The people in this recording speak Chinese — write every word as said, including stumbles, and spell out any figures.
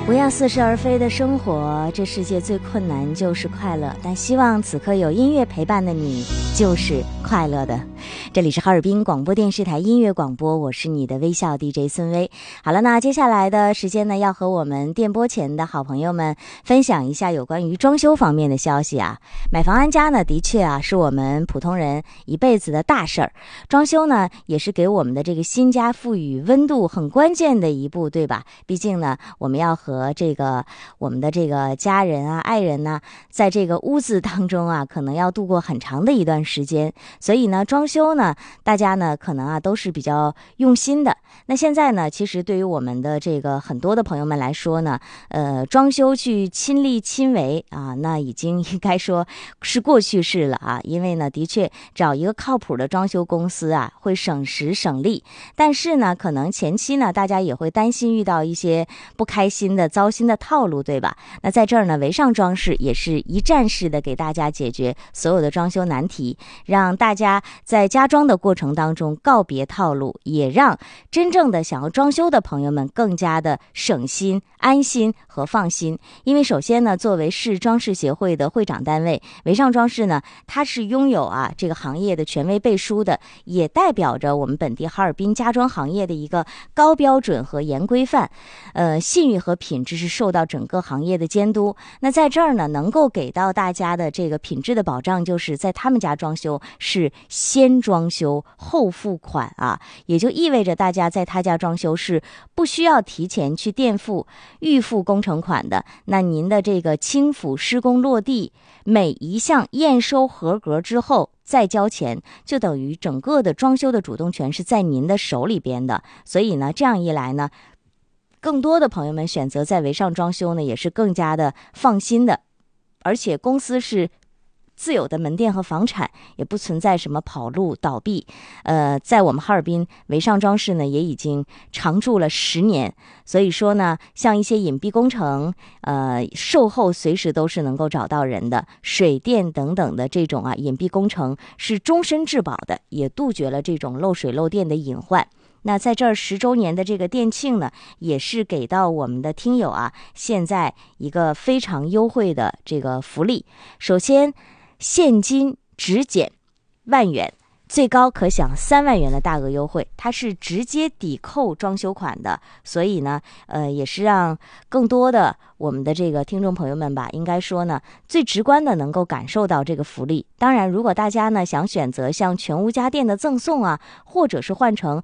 不要似是而非的生活，这世界最困难就是快乐，但希望此刻有音乐陪伴的你就是快乐的。这里是哈尔滨广播电视台音乐广播，我是你的微笑 D J 孙薇。好了，那接下来的时间呢，要和我们电波前的好朋友们分享一下有关于装修方面的消息啊。买房安家呢，的确啊是我们普通人一辈子的大事儿，装修呢也是给我们的这个新家赋予温度很关键的一步，对吧？毕竟呢，我们要和这个我们的这个家人啊、爱人呢、啊，在这个屋子当中啊，可能要度过很长的一段时间，所以呢，装修呢，大家呢可能啊都是比较用心的。那现在呢，其实对于我们的这个很多的朋友们来说呢，呃，装修去亲力亲为啊，那已经应该说是过去式了啊。因为呢，的确找一个靠谱的装修公司啊，会省时省力。但是呢，可能前期呢，大家也会担心遇到一些不开心的、糟心的套路，对吧？那在这儿呢，维尚装饰也是一站式的给大家解决所有的装修难题，让大家在家装的过程当中告别套路，也让真正的想要装修的朋友们更加的省心、安心和放心。因为首先呢，作为市装饰协会的会长单位，维尚装饰呢，它是拥有啊这个行业的权威背书的，也代表着我们本地哈尔滨家装行业的一个高标准和严规范。呃，信誉和品质是受到整个行业的监督。那在这儿呢，能够给到大家的这个品质的保障，就是在他们家装修是先装修后付款啊，也就意味着大家在他家装修是不需要提前去垫付预付工程款的。那您的这个清府施工落地，每一项验收合格之后再交钱，就等于整个的装修的主动权是在您的手里边的。所以呢，这样一来呢，更多的朋友们选择在维尚装修呢，也是更加的放心的。而且公司是自有的门店和房产，也不存在什么跑路倒闭。呃，在我们哈尔滨维尚装饰呢，也已经常驻了十年。所以说呢，像一些隐蔽工程，呃，售后随时都是能够找到人的，水电等等的这种啊隐蔽工程是终身质保的，也杜绝了这种漏水漏电的隐患。那在这儿十周年的这个店庆呢，也是给到我们的听友啊，现在一个非常优惠的这个福利。首先，现金直减万元，最高可享三万元的大额优惠，它是直接抵扣装修款的。所以呢，呃，也是让更多的我们的这个听众朋友们吧，应该说呢，最直观的能够感受到这个福利。当然，如果大家呢想选择像全屋家电的赠送啊，或者是换成